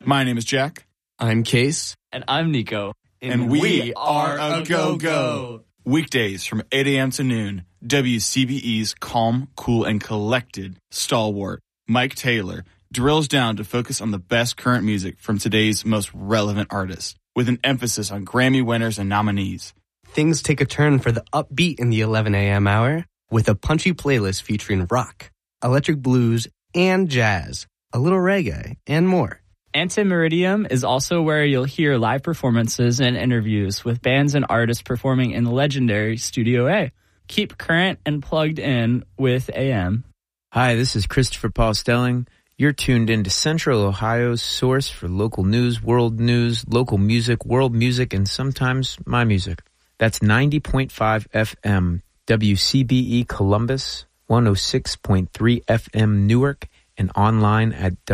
My name is Jack. I'm Case. And I'm Nico. And we are a go-go. Weekdays from 8 a.m. to noon, WCBE's calm, cool, and collected stalwart, Mike Taylor, drills down to focus on the best current music from today's most relevant artists, with an emphasis on Grammy winners and nominees. Things take a turn for the upbeat in the 11 a.m. hour with a punchy playlist featuring rock, electric blues, and jazz, a little reggae, and more. Antimeridium is also where you'll hear live performances and interviews with bands and artists performing in the legendary Studio A. Keep current and plugged in with AM. Hi, this is Christopher Paul Stelling. You're tuned into Central Ohio's source for local news, local music, world music, and sometimes my music. That's 90.5 FM, WCBE Columbus, 106.3 FM Newark, and online at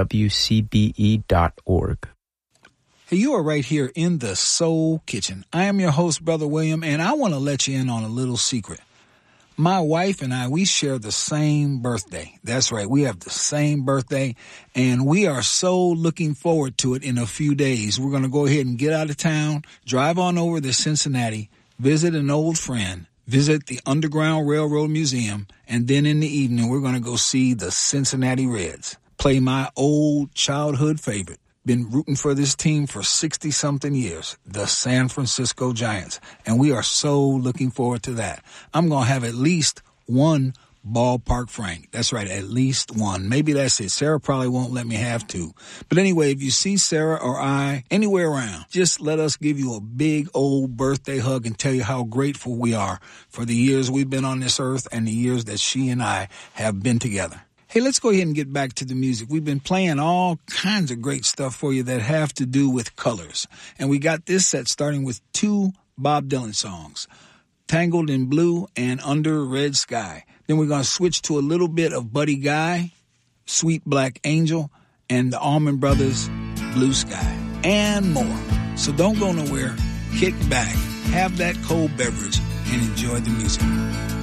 WCBE.org. Hey, you are right here in the Soul Kitchen. I am your host, Brother William, and I want to let you in on a little secret. My wife and I, we share the same birthday. That's right, we have the same birthday, and we are so looking forward to it in a few days. We're going to go ahead and get out of town, drive on over to Cincinnati, visit an old friend, visit the Underground Railroad Museum, and then in the evening, we're going to go see the Cincinnati Reds, play my old childhood favorite. Been rooting for this team for 60-something years, the San Francisco Giants, and we are so looking forward to that. I'm going to have at least one ballpark Frank. That's right, at least one. Maybe that's it. Sarah probably won't let me have two. But anyway, if you see Sarah or I anywhere around, just let us give you a big old birthday hug and tell you how grateful we are for the years we've been on this earth and the years that she and I have been together. Hey, let's go ahead and get back to the music. We've been playing all kinds of great stuff for you that have to do with colors. And we got this set starting with two Bob Dylan songs, Tangled in Blue and Under Red Sky. Then we're going to switch to a little bit of Buddy Guy, Sweet Black Angel, and the Allman Brothers, Blue Sky, and more. So don't go nowhere. Kick back, have that cold beverage, and enjoy the music.